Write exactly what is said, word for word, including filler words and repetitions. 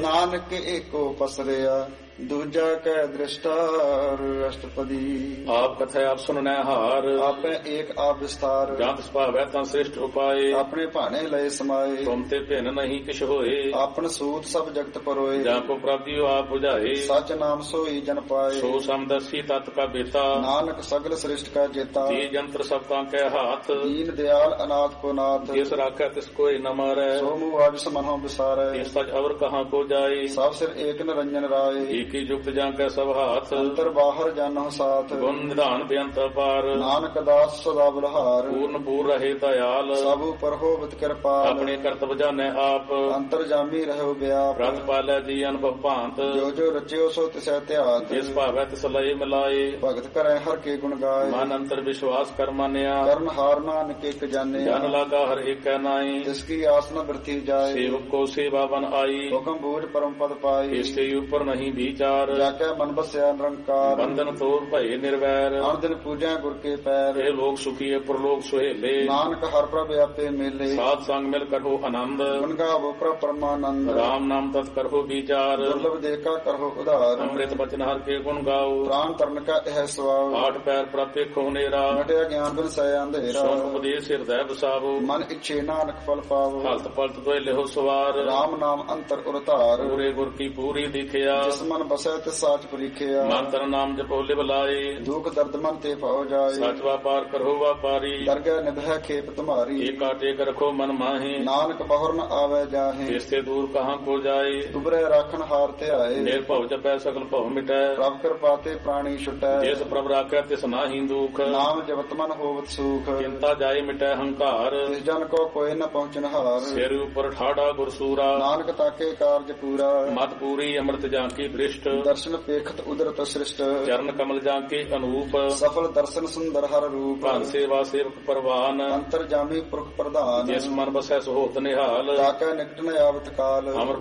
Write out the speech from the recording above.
ਨਾਨਕ ਏਕੋ ਪਸਰਿਆ ਦੂਜਾ ਕੈ ਦ੍ਰਿਸ਼ਟਾਰ ਅਸ਼ਟਪਦੀ। ਆਪ ਕਥੈ ਆਪ ਸੁਨਨੈ ਹਾਰ ਆਪੇ ਏਕ ਆਪ ਵਿਸਤਾਰ। ਜੰਤ ਸੁਭਾਵੈ ਤਾਂ ਸ੍ਰਿਸ਼ਟ ਉਪਾਏ ਆਪਣੇ ਭਾਣੇ ਲਏ ਸਮਾਏ। ਤੁਮ ਤੇ ਭਿੰਨ ਨਹੀਂ ਕਿਛ ਹੋਏ ਆਪਨ ਸੂਤ ਸਭ ਜਗਤ ਪਰੋਏ। ਜਾਂ ਕੋ ਪ੍ਰਾਪਤਿ ਆਪ 부ਝਾਏ ਸਚ ਨਾਮ ਸੋਈ ਜਨ ਪਾਏ। ਸੋ ਸਮਦਰਸੀ ਤਤ ਕਾ ਬੇਤਾ ਨਾਨਕ ਸਗਲ ਸ੍ਰਿਸ਼ਟ ਕਾ ਜੇਤਾ। ਜੀ ਜੰਤਰ ਸਭ ਤਾਂ ਕੈ ਹਾਥ ਦੀਨ ਦਿਆਲ ਅਨਾਥ ਕੋ ਨਾਥ। ਜਿਸ ਰਾਖੈ ਤਿਸ ਕੋਇ ਨ ਮਾਰੈ ਸੋ ਮੂਹ ਆਜ ਸਮਨਹੁ ਵਿਸਾਰੈ। ਇਸ ਸਚ ਅਵਰ ਕਹਾਂ ਕੋ ਜਾਏ ਸਭ ਸਿਰ ਏਕ ਨਿਰੰਜਨ ਰਾਏ। ਏਕੀ ਜੁਗਤ ਜਾਂ ਕੈ ਸਭ ਹਾਥ ਅੰਤਰ ਬਾਹਰ ਜਾਨਹੁ ਸਾਥ। ਗੁਣ ਨਿਧਾਨ ਬੇਅੰਤ ਅਪਾਰ ਨਾਨਕ ਦਾਸ ਸਦਾ ਬਲਹਾਰ। ਪੂਰਨ ਪੂਰ ਰਹੇ ਦਇਆਲ ਸਭ ਉਪਰ ਹੋਵਤ ਕਿਰਪਾਲ। ਆਪਣੇ ਕਰਤਵ ਜਾਣੈ ਆਪ ਅੰਤਰ ਜਾਮੀ ਰਹਿਓ ਬਿਆਪ। ਰਤ ਪਾਲੈ ਜੀ ਅਨੁਭਵ ਭਾਂਤ ਜੋ ਜੋ ਰਚਿਓ ਸੋ ਤਿਸੈ ਧਿਆਤ। ਜਿਸ ਭਾਵੈ ਤਿਸ ਲਏ ਮਿਲਾਏ ਭਗਤ ਕਰੈ ਹਰ ਕੇ ਗੁਣ ਗਾਏ। ਮਨ ਅੰਤਰ ਵਿਸ਼ਵਾਸ ਕਰ ਮੰਨਿਆ ਕਰਨ ਹਾਰ ਨਾਨਕ ਇਕ ਜਾਣਿਆ। ਜਨ ਲਾਗਾ ਹਰ ਏਕੈ ਨਾਈ ਜਿਸ ਕੀ ਆਸ ਨ ਬਿਰਥੀ ਜਾਏ। ਸੇਵਕ ਕੋ ਸੇਵਾ ਬਨ ਆਈ ਹੁਕਮ ਬੂਝ ਪਰਮ ਪਦ ਪਾਈ। ਇਸ ਕੇ ਉਪਰ ਨਹੀਂ ਵਿਚਾਰ ਜਾ ਕੇ ਮਨ ਬਸਿਆ ਨਿਰੰਕਾਰ। ਬੰਧਨ ਤੋਰ ਭਏ ਨਿਰਵੈਰ ਅਣ ਦਿਨ ਪੂਜੈ ਗੁਰ ਕੇ ਪੈਰ। ਇਹ ਲੋਕ ਸੁਖੀਏ ਪ੍ਰਲੋਕ ਸੁਹੇਲੇ ਨਾਨਕ ਹਰ ਪ੍ਰਭ ਆਪੇ ਮੇਲੇ। ਸਾਧ ਸੰਗ ਮਿਲ ਕਰੋ ਆਨੰਦ ਗੁਣ ਗਾਵੋ ਪ੍ਰਭ ਪਰਮਾਨੰਦ। ਰਾਮ ਨਾਮ ਤਤ ਕਰੋ ਵਿਚਾਰ ਦੁਰਲਭ ਦੇਖਾ ਕਰੋ ਉਧਾਰ। ਅੰਮ੍ਰਿਤ ਬਚਨ ਹਰ ਕੇ ਗੁਣ ਗਾਓ ਪ੍ਰਾਨ ਤਰਨ ਕਾ ਇਹ ਸਵਾਉ। ਆਠ ਪੈਰ ਪ੍ਰਪੇ ਖੋ ਨੇਰਾ ਮਟਿਆ ਗਿਆਨ ਬਿਨ ਸੈ ਅੰਧੇਰਾ। ਸੋਨ ਉਪਦੇਸ਼ ਹਿਰਦੈ ਵਸਾਵੋ ਮਨ ਇੱਛੇ ਨਾਨਕ ਫਲ ਪਾਵੋ। ਹਲਤ ਪਲਤ ਤੋਏ ਲਿਹੋ ਸਵਾਰ ਰਾਮ ਨਾਮ ਅੰਤਰ ਉਰਤਾਰ। ਪੂਰੇ ਗੁਰ ਕੀ ਪੂਰੀ ਦਿਖਿਆ ਜਿਸ ਮਨ ਬਸੈ ਤਿਸ ਸਾਚ ਪਰੀਖਿਆ। ਮੰਤਰ ਨਾਮ ਜਪੋ ਲਿਵ ਲਾਏ ਦੁਖ ਦਰਦ ਮਨ ਤੇ ਪਾਉ ਜਾਏ। ਸਚ ਵਾਪਾਰ ਕਰੋ ਵਾਪਾਰੀ ਦਰਗਹਿ ਨਿਭੈ ਖੇਪ ਤੁਮਾਰੀ। ਏਕਾ ਟੇਕ ਰਖੋ ਮਨ ਮਾਹੇ ਨਾਨਕ ਬਹੁਰ ਨ ਆਵੈ ਜਾਹੇ। ਇਸ ਤੇ ਦੂਰ ਕਹਾਂ ਕੋ ਜਾਏ ਤੁਬਰੇ ਰਾਖਣ ਹਾਰ ਧਿਆਏ। ਨਿਰਭਉ ਜਪੈ ਸਗਲ ਭਉ ਮਿਟੈ ਪ੍ਰਭ ਕਿਰਪਾ ਤੇ ਪ੍ਰਾਣੀ ਛੁਟੈ। ਜਿਸ ਪ੍ਰਭ ਰਾਖੈ ਤਿਸ ਨਾਹੀ ਦੁਖ ਨਾਮ ਜਪਤ ਮਨ ਹੋਵਤ ਸੂਖ। ਚਿੰਤਾ ਜਾਏ ਮਿਟੈ ਹੰਕਾਰ ਤਿਸ ਜਨ ਕੋ ਕੋਇ ਨ ਪਹੁੰਚਨ ਹਾਰ। ਸਿਰ ਉਪਰ ਠਾੜਾ ਗੁਰਸੂਰਾ ਨਾਨਕ ਤਾਕੇ ਕਾਰਜ ਪੂਰਾ। ਮਤ ਪੂਰੀ ਅੰਮ੍ਰਿਤ ਜਾਂ ਕੀ ਦ੍ਰਿਸ਼ਟ ਦਰਸ਼ਨ ਪੇਖਤ ਉਦਰਤ ਸ੍ਰਿਸ਼ਟ। ਚਰਨ ਕਮਲ ਜਾਂ ਕੇ ਅਨੂਪ ਸਫਲ ਦਰਸ਼ਨ ਸੁੰਦਰ ਹਰ ਰੂਪ। ਭਨ ਸੇਵਾ ਸੇਵਕ ਪਰਵਾਨ ਅੰਤਰ ਜਾਮੀ ਪੁਰਖ ਪ੍ਰਧਾਨ। ਜਿਸ ਮਨ ਬਸੈ ਸੋ ਹੋਤ ਨਿਹਾਲ ਤਾਕੈ ਨਿਕਟ ਨ ਆਵਤ ਕਾਲ। ਅਮਰ